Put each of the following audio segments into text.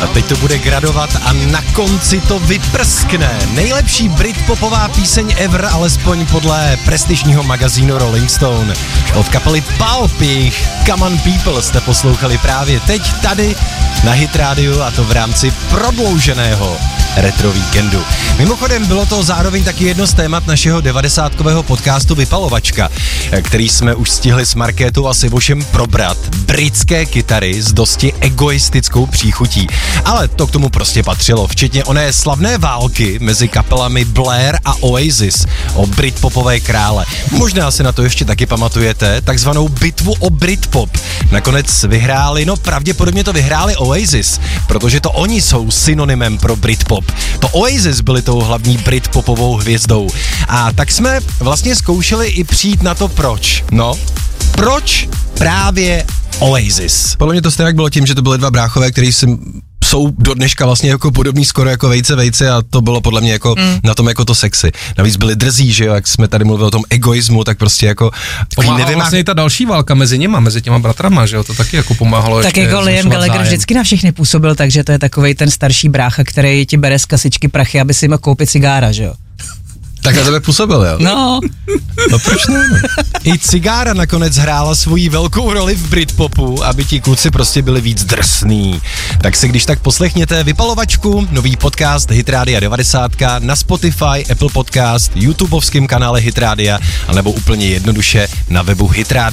A teď to bude gradovat a na konci to vyprskne. Nejlepší britpopová píseň ever, alespoň podle prestižního magazínu Rolling Stone. Od kapely Pulp, jejich Come on People jste poslouchali právě teď tady na Hit Radio, a to v rámci prodlouženého retro víkendu. Mimochodem bylo to zároveň taky jedno z témat našeho 90kového podcastu Vypalovačka, který jsme už stihli s Markétou a Sivošem probrat. Britské kytary s dosti egoistickou příchutí. Ale to k tomu prostě patřilo, včetně oné slavné války mezi kapelami Blair a Oasis o britpopové krále. Možná si na to ještě taky pamatujete, takzvanou bitvu o Britpop. Nakonec vyhráli, pravděpodobně to vyhráli Oasis, protože to oni jsou synonymem pro Britpop. To Oasis byli tou hlavní britpopovou hvězdou. A tak jsme vlastně zkoušeli i přijít na to proč. Proč právě Oasis? Podle mě to stejně bylo tím, že to byly dva bráchové, kteří jsou do dneška vlastně jako podobný skoro jako vejce a to bylo podle mě jako na tom jako to sexy. Navíc byli drzí, že jo, jak jsme tady mluvili o tom egoismu, tak prostě jako pomáhala vlastně i ta další válka mezi těma bratrama, že jo, to taky jako pomáhalo. Tak jako Liam Gallagher vždycky na všechny působil, takže to je takovej ten starší brácha, který ti bere z kasičky prachy, aby si mohl koupit cigára, že jo. Tak na tebe působil, jo? No proč ne? I cigára nakonec hrála svoji velkou roli v Britpopu, aby ti kluci prostě byli víc drsný. Tak si když tak poslechněte Vypalovačku, nový podcast Hit Rádia 90 na Spotify, Apple Podcast, YouTubeovském kanále Hit Rádia, anebo úplně jednoduše na webu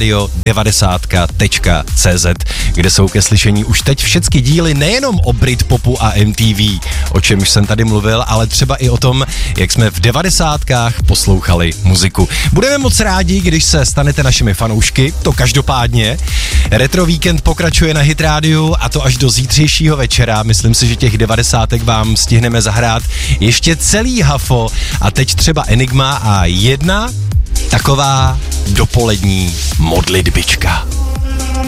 hitradio90.cz, kde jsou ke slyšení už teď všechny díly nejenom o Britpopu a MTV, o čemž jsem tady mluvil, ale třeba i o tom, jak jsme v 90 poslouchali muziku. Budeme moc rádi, když se stanete našimi fanoušky, to každopádně. Retro Víkend pokračuje na Hit Rádiu a to až do zítřejšího večera. Myslím si, že těch 90 vám stihneme zahrát ještě celý hafo a teď třeba Enigma a jedna taková dopolední modlitbička.